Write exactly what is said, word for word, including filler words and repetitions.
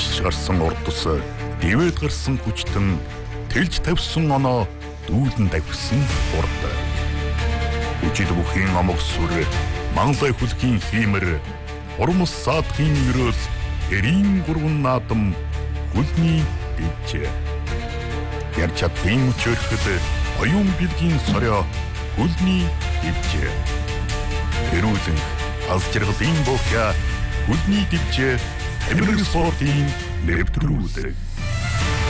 Тийш гарсан урдас дэвэд гарсан хүчтэн тэлж тавьсан оноо дүүлэн давхсан урд. Үжил бүхийн амог сүр манлай хүлхийн хиймэр урмс саадхийн мөрөөс эрийн гурван наадам хүлний бивчээ. Яр чадлын өчөрхөд оюун билгийн сорё хүлний бивчээ. Эрүүлэн аз жаргалын бохя хүлний бивчээ Эмэр спортын нэвтрүүлэг.